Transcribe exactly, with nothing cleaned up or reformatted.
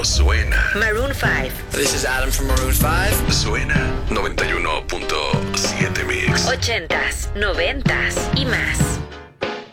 suena. Maroon five. This is Adam from Maroon five. Suena noventa y uno punto siete Mix. Ochentas, noventas y más.